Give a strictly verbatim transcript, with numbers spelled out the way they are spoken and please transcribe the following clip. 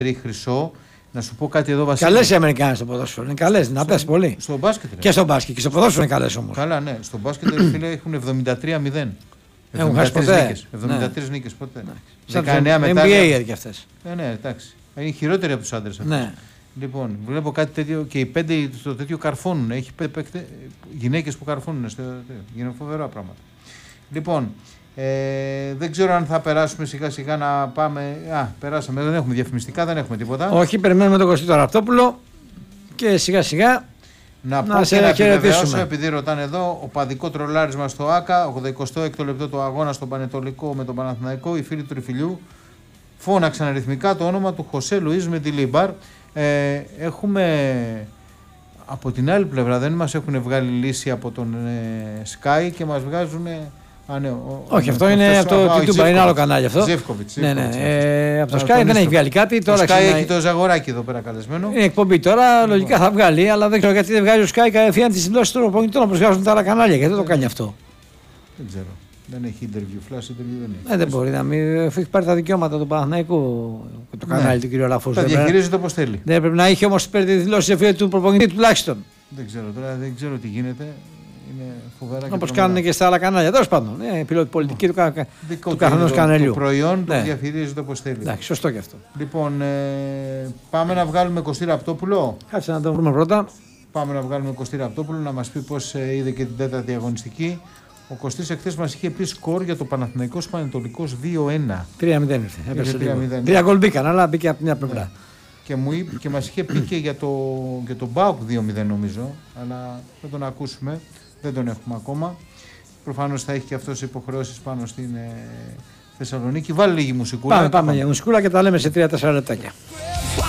Χρυσό. Να σου πω κάτι εδώ, Βασίλη. Καλές οι Αμερικάνες στο ποδόσφαιρο. Είναι καλές, δυνατές πολύ. Στο μπάσκετ. Ρε. Και στο μπάσκετ. Και στο ποδόσφαιρο είναι καλές όμως. Καλά, ναι. Στο μπάσκετ φίλε, έχουν εβδομήντα τρία μηδέν. Έχουν χάσει ποτέ. εβδομήντα τρεις ναι. νίκες ποτέ. Ναι. δεκαεννέα μετάλλια. Εν μπι έι και αυτές. Ε, ναι, εντάξει. Είναι χειρότεροι από τους άντρες αυτές. Ναι. Λοιπόν, βλέπω κάτι τέτοιο και οι πέντε στο τέτοιο καρφώνουν. Έχει πέντε παίκτε, γυναίκες που καρφώνουν. Γίνονται φοβερά πράγματα. Λοιπόν, ε, δεν ξέρω αν θα περάσουμε σιγά σιγά να πάμε. Α, περάσαμε. Δεν έχουμε διαφημιστικά, δεν έχουμε τίποτα. Όχι, περιμένουμε τον Κωστή τον Ραπτόπουλο και σιγά σιγά. Να, να πω και να επιβεβαιώσω, επειδή ρωτάνε εδώ, οπαδικό τρολάρισμα στο ΆΚΑ, ογδοηκοστό έκτο λεπτό το αγώνα στον Πανετολικό με τον Παναθηναϊκό, οι φίλοι του Τριφυλιού φώναξαν αριθμικά το όνομα του Χωσέ Λουίς Μεντιλίμπαρ. Ε, έχουμε από την άλλη πλευρά, δεν μας έχουν βγάλει λύση από τον ε, Sky και μας βγάζουν. Α, ναι, ο, όχι, ο, αυτό ο, είναι ο, το YouTube, είναι άλλο κανάλι αυτό. Ζεύκοβιτς. Ναι, ναι. Ε, από το Sky δεν έχει βγάλει κάτι. Το Sky έχει το Ζαγοράκι εδώ πέρα καλεσμένο. Είναι εκπομπή τώρα, λογικά θα βγάλει, αλλά δεν ξέρω γιατί δεν βγάζει ο Sky κατευθείαν τις δηλώσεις των προπονητών όπως βγάζουν τα άλλα κανάλια. Γιατί δεν το κάνει αυτό. Δεν ξέρω. Δεν έχει interview, flash interview δεν έχει. Ε, δεν μπορεί να μην έχει πάρει τα δικαιώματα του Παναθηναϊκού το κανάλι ναι. του κ. Λαφούς. Τα διαχειρίζεται όπως θέλει. Δεν πρέπει να έχει όμως πάρει τη δηλώση του προπονητή τουλάχιστον. Δεν ξέρω τώρα, δεν ξέρω τι γίνεται. Είναι φοβερά. Όπως κάνουν και στα άλλα κανάλια. Τέλος πάντων. Είναι πολιτική του, κα... του καθενός καναλιού. Το προϊόν ναι. το διαχειρίζεται όπως θέλει. Εντάξει, σωστό και αυτό. Λοιπόν, ε, πάμε να βγάλουμε Κωστή Ραπτόπουλο. Κάτσε να το βρούμε πρώτα. Πάμε να βγάλουμε Κωστή Ραπτόπουλο να μας πει πώς ε, είδε και την τέταρτη αγωνιστική. Ο Κωστής εχθές μας είχε πει σκορ για το Παναθηναϊκός Πανετολικός δύο ένα. τρία μηδέν ήρθε. Τρία γκολ μπήκαν, αλλά μπήκε από μια πλευρά. Ναι. Και, μου είπε, και μας είχε πει και για το, για το Μπάουκ δύο μηδέn νομίζω, αλλά θα τον ακούσουμε, δεν τον έχουμε ακόμα. Προφανώς θα έχει και αυτός υποχρεώσεις πάνω στην ε, Θεσσαλονίκη. Βάλει λίγη μουσικούλα. Πάμε, πάμε για μουσικούλα και τα λέμε σε τρία τέσσερα λεπτάκια.